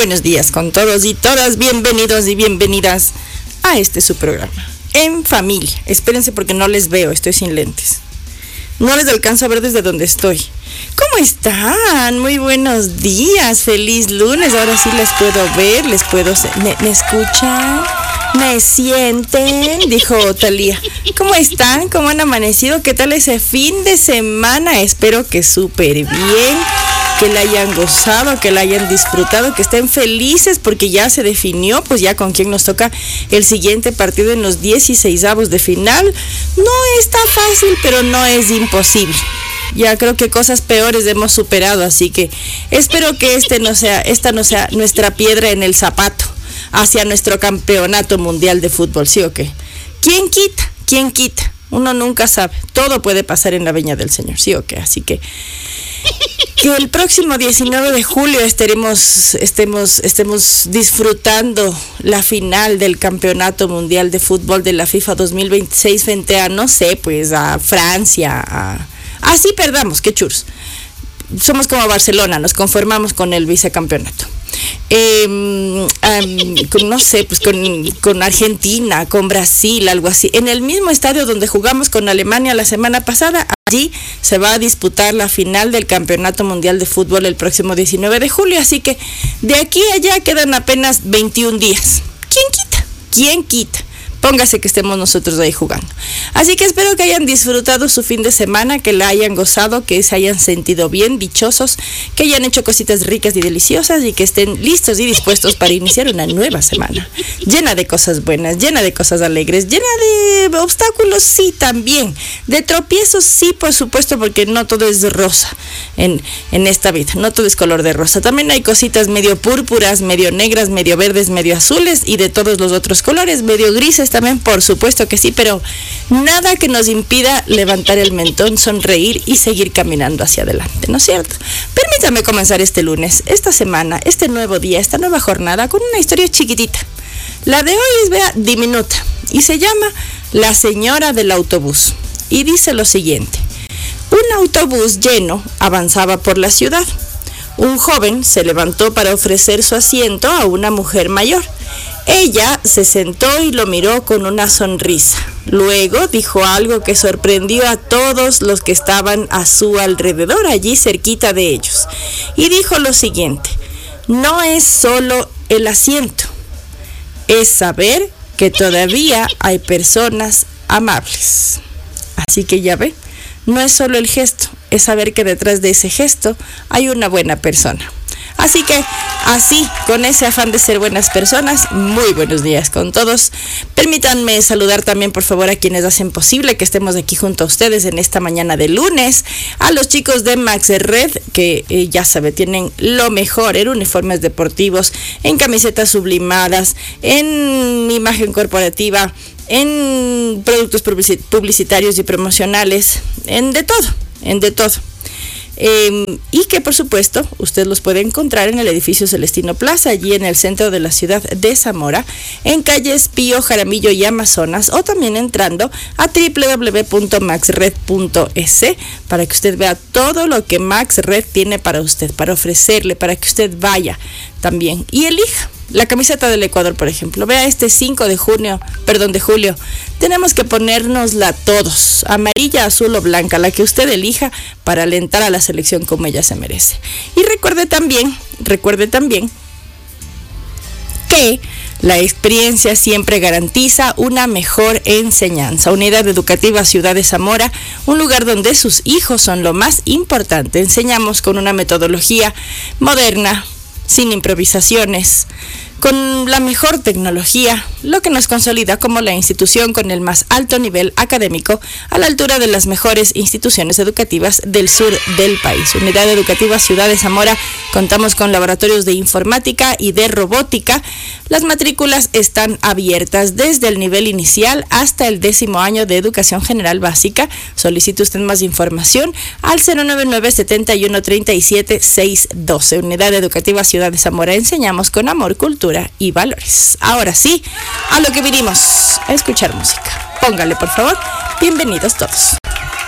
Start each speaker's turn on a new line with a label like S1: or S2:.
S1: buenos días con todos y todas, bienvenidos y bienvenidas a su programa, En Familia. Espérense porque no les veo, estoy sin lentes. No les alcanzo a ver desde donde estoy. ¿Cómo están? Muy buenos días, feliz lunes. Ahora sí les puedo ver, ¿Me escuchan? ¿Me sienten? Dijo Talía. ¿Cómo están? ¿Cómo han amanecido? ¿Qué tal ese fin de semana? Espero que súper bien, que la hayan gozado, que la hayan disfrutado, que estén felices porque ya se definió, pues ya con quién nos toca el siguiente partido en los 16avos de final. No está fácil, pero no es imposible. Ya creo que cosas peores hemos superado, así que espero que esta no sea nuestra piedra en el zapato hacia nuestro campeonato mundial de fútbol, ¿sí o qué? ¿Quién quita? ¿Quién quita? Uno nunca sabe, todo puede pasar en la viña del Señor, ¿sí o qué? Así que el próximo 19 de julio estemos disfrutando la final del Campeonato Mundial de Fútbol de la FIFA 2026 frente a, no sé, pues a Francia, así perdamos, qué churros. Somos como Barcelona, nos conformamos con el vicecampeonato. No sé, pues con Argentina, con Brasil, algo así. En el mismo estadio donde jugamos con Alemania la semana pasada, allí se va a disputar la final del Campeonato Mundial de Fútbol el próximo 19 de julio. Así que de aquí a allá quedan apenas 21 días. ¿Quién quita? ¿Quién quita? Póngase que estemos nosotros ahí jugando. Así que espero que hayan disfrutado su fin de semana, que la hayan gozado, que se hayan sentido bien, dichosos, que hayan hecho cositas ricas y deliciosas y que estén listos y dispuestos para iniciar una nueva semana. Llena de cosas buenas, llena de cosas alegres, llena de obstáculos, sí, también. De tropiezos, sí, por supuesto, porque no todo es rosa en esta vida. No todo es color de rosa. También hay cositas medio púrpuras, medio negras, medio verdes, medio azules y de todos los otros colores, medio grises también, por supuesto que sí, pero nada que nos impida levantar el mentón, sonreír y seguir caminando hacia adelante, ¿no es cierto? Permítame comenzar este lunes, esta semana, este nuevo día, esta nueva jornada con una historia chiquitita. La de hoy es, diminuta y se llama La señora del autobús y dice lo siguiente: un autobús lleno avanzaba por la ciudad. Un joven se levantó para ofrecer su asiento a una mujer mayor. Ella se sentó y lo miró con una sonrisa. Luego dijo algo que sorprendió a todos los que estaban a su alrededor, allí cerquita de ellos. Y dijo lo siguiente: no es solo el asiento, es saber que todavía hay personas amables. Así que ya ve, no es solo el gesto, es saber que detrás de ese gesto hay una buena persona. Así que, así, con ese afán de ser buenas personas, muy buenos días con todos. Permítanme saludar también, por favor, a quienes hacen posible que estemos aquí junto a ustedes en esta mañana de lunes. A los chicos de Max Red, que ya sabe, tienen lo mejor en uniformes deportivos, en camisetas sublimadas, en imagen corporativa, en productos publicitarios y promocionales, en de todo. Y que por supuesto usted los puede encontrar en el edificio Celestino Plaza, allí en el centro de la ciudad de Zamora, en calles Pío, Jaramillo y Amazonas, o también entrando a www.maxred.es para que usted vea todo lo que Max Red tiene para usted, para ofrecerle, para que usted vaya también y elija. La camiseta del Ecuador, por ejemplo, vea este 5 de julio, tenemos que ponérnosla todos, amarilla, azul o blanca, la que usted elija para alentar a la selección como ella se merece. Y recuerde también que la experiencia siempre garantiza una mejor enseñanza. Unidad Educativa Ciudad de Zamora, un lugar donde sus hijos son lo más importante. Enseñamos con una metodología moderna, sin improvisaciones, con la mejor tecnología, lo que nos consolida como la institución con el más alto nivel académico a la altura de las mejores instituciones educativas del sur del país. Unidad Educativa Ciudad de Zamora, contamos con laboratorios de informática y de robótica. Las matrículas están abiertas desde el nivel inicial hasta el 10º año de educación general básica. Solicite usted más información al 099-7137-612. Unidad Educativa Ciudad de Zamora, enseñamos con amor, cultura y valores. Ahora sí, a lo que vinimos, a escuchar música. Póngale, por favor. Bienvenidos todos.